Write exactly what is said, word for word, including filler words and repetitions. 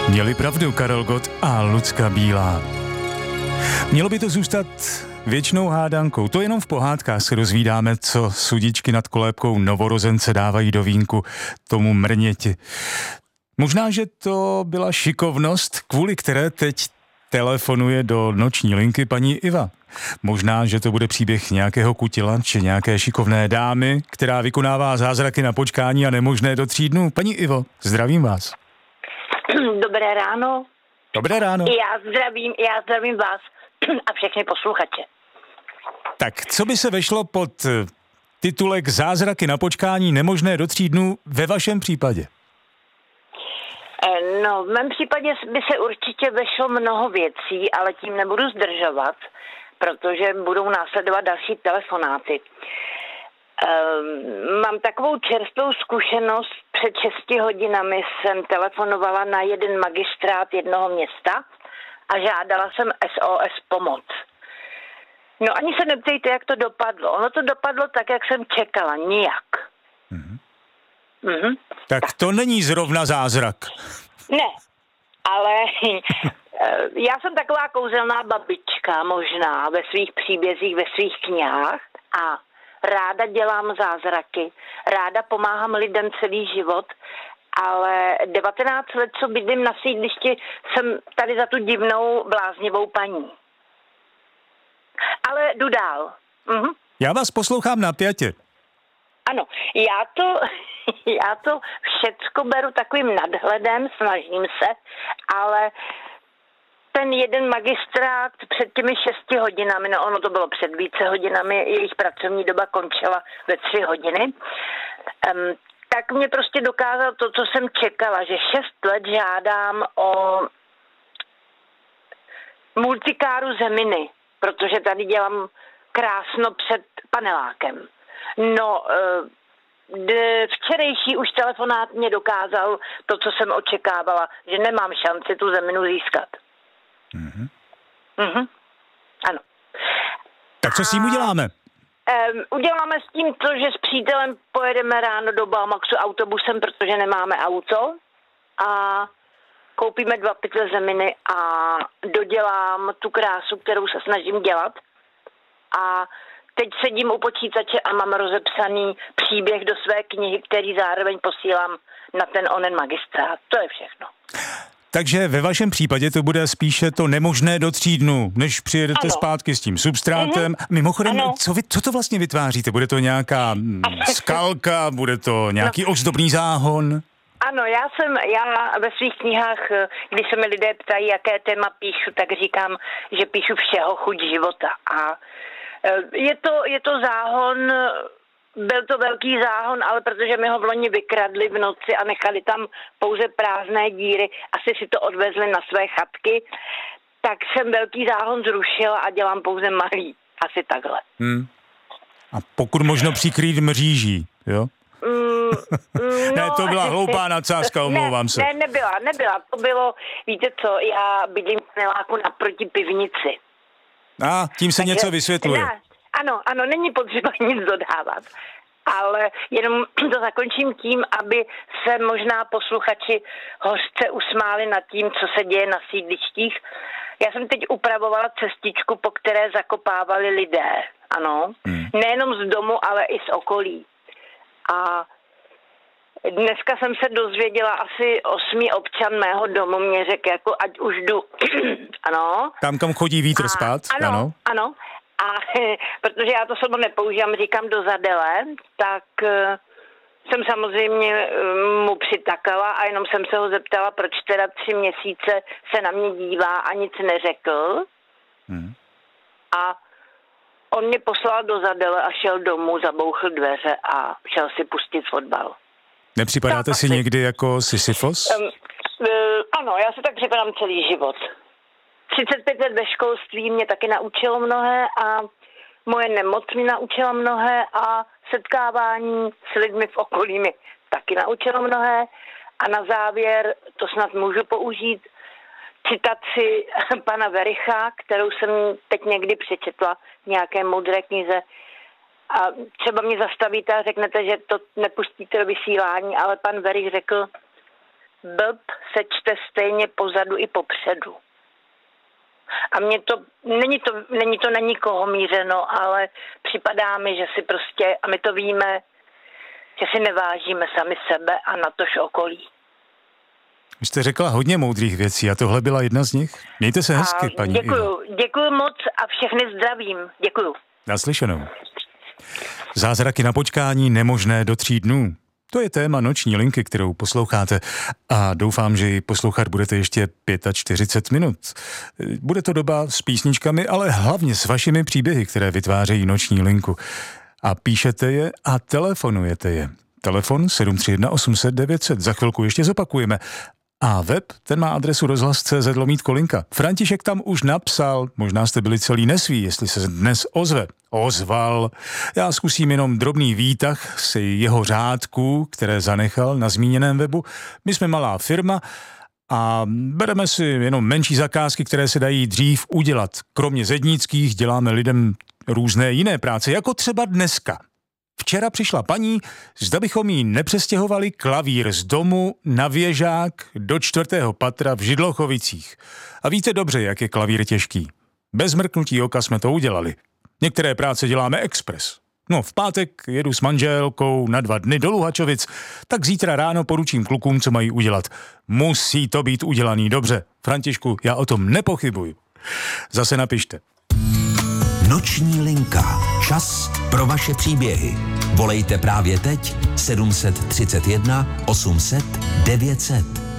Měli pravdu Karel Gott a Lucka Bílá. Mělo by to zůstat věčnou hádankou. To jenom v pohádkách se dozvídáme, co sudičky nad kolébkou novorozence dávají do vínku tomu mrněti. Možná, že to byla šikovnost, kvůli které teď telefonuje do noční linky paní Iva. Možná, že to bude příběh nějakého kutila či nějaké šikovné dámy, která vykonává zázraky na počkání a nemožné do tří dnů. Paní Ivo, zdravím vás. Dobré ráno. Dobré ráno. Já zdravím, já zdravím vás a všechny posluchače. Tak, co by se vešlo pod titulek Zázraky na počkání nemožné do tří dnů ve vašem případě? No, v mém případě by se určitě vešlo mnoho věcí, ale tím nebudu zdržovat, protože budou následovat další telefonáty. Um, mám takovou čerstvou zkušenost. Před šesti hodinami jsem telefonovala na jeden magistrát jednoho města a žádala jsem S O S pomoc. No ani se neptejte, jak to dopadlo. Ono to dopadlo tak, jak jsem čekala. Nijak. Mm-hmm. Mm-hmm. Tak, tak to není zrovna zázrak. Ne, ale já jsem taková kouzelná babička možná ve svých příbězích, ve svých knihách a ráda dělám zázraky, ráda pomáhám lidem celý život, ale devatenáct let, co bydlím na sídlišti, jsem tady za tu divnou bláznivou paní. Ale jdu dál. Mhm. Já vás poslouchám napjatě. Ano, já to, já to všecko beru takovým nadhledem, snažím se, ale ten jeden magistrát před těmi šesti hodinami, no ono to bylo před více hodinami, jejich pracovní doba končila ve tři hodiny, um, tak mě prostě dokázal to, co jsem čekala, že šest let žádám o multikáru zeminy, protože tady dělám krásno před panelákem. No, včerejší už telefonát mě dokázal to, co jsem očekávala, že nemám šanci tu zeminu získat. Mm-hmm. Mhm. Ano. Tak co s tím uděláme? Um, uděláme s tím to, že s přítelem pojedeme ráno do Balmaxu autobusem, protože nemáme auto a koupíme dva pytle zeminy a dodělám tu krásu, kterou se snažím dělat. A teď sedím u počítače a mám rozepsaný příběh do své knihy, který zároveň posílám na ten onen magistrát. To je všechno. Takže ve vašem případě to bude spíše to nemožné do tří dnů, než přijedete ano. zpátky s tím substrátem. Mm-hmm. Mimochodem, co, vy, co to vlastně vytváříte? Bude to nějaká skalka, bude to nějaký no. ozdobný záhon? Ano, já jsem, já ve svých knihách, když se mi lidé ptají, jaké téma píšu, tak říkám, že píšu všeho chuť života. A je to, je to záhon, byl to velký záhon, ale protože mi ho v loni vykradli v noci a nechali tam pouze prázdné díry, asi si to odvezli na své chatky, tak jsem velký záhon zrušila a dělám pouze malý. Asi takhle. Hmm. A pokud možno přikrýt mříží, jo? Mm, no, ne, to byla hloupá nadsázka, omlouvám ne, se. Ne, nebyla, nebyla. To bylo, víte co, já bydlím v paneláku naproti pivnici. A tím se něco vysvětluje. Ne, ano, ano, není potřeba nic dodávat. Ale jenom to zakončím tím, aby se možná posluchači hořce usmáli nad tím, co se děje na sídlištích. Já jsem teď upravovala cestičku, po které zakopávali lidé. Ano, hmm. nejenom z domu, ale i z okolí. A dneska jsem se dozvěděla, asi osmý občan mého domu mě řekl, jako ať už jdu, ano. Tam, kam chodí vítr a, spát, ano. ano. Ano, a protože já to slovo nepoužívám, říkám do zadele, tak jsem samozřejmě mu přitakala a jenom jsem se ho zeptala, proč teda tři měsíce se na mě dívá a nic neřekl. Hmm. A on mě poslal do zadele a šel domů, zabouchl dveře a šel si pustit fotbal. Nepřipadáte tak, si asi někdy jako Sisyfos? Um, uh, ano, já se tak připadám celý život. třicet pět let ve školství mě taky naučilo mnohé a moje nemoc mi naučila mnohé a setkávání s lidmi v okolí mi taky naučilo mnohé. A na závěr, to snad můžu použít, citaci pana Vericha, kterou jsem teď někdy přečetla v nějaké moudré knize. A třeba mě zastavíte a řeknete, že to nepustíte do vysílání, ale pan Verich řekl, blb se čte stejně pozadu i popředu. A mě to, není to, není to na nikoho mířeno, ale připadá mi, že si prostě, a my to víme, že si nevážíme sami sebe a natož okolí. Vy jste řekla hodně moudrých věcí a tohle byla jedna z nich. Mějte se hezky, a paní děkuju, Ivo. děkuju moc a všechny zdravím. Děkuju. Naslyšenou. Zázraky na počkání nemožné do tří dnů. To je téma noční linky, kterou posloucháte a doufám, že ji poslouchat budete ještě čtyřicet pět minut. Bude to doba s písničkami, ale hlavně s vašimi příběhy, které vytvářejí noční linku. A píšete je a telefonujete je. Telefon sedm tři jedna osm set devět set, za chvilku ještě zopakujeme. A web, ten má adresu rozhlas tečka cé zet lomítko linka. František tam už napsal, možná jste byli celý nesví, jestli se dnes ozve. Ozval. Já zkusím jenom drobný výtah z jeho řádků, které zanechal na zmíněném webu. My jsme malá firma a bereme si jenom menší zakázky, které se dají dřív udělat. Kromě zednických děláme lidem různé jiné práce, jako třeba dneska. Včera přišla paní, zda bychom jí nepřestěhovali klavír z domu na věžák do čtvrtého patra v Židlochovicích. A víte dobře, jak je klavír těžký. Bez mrknutí oka jsme to udělali. Některé práce děláme expres. No, v pátek jedu s manželkou na dva dny do Luhačovic, tak zítra ráno poručím klukům, co mají udělat. Musí to být udělaný dobře. Františku, já o tom nepochybuju. Zase napište. Noční linka. Čas pro vaše příběhy. Volejte právě teď sedm tři jedna osm set devět set.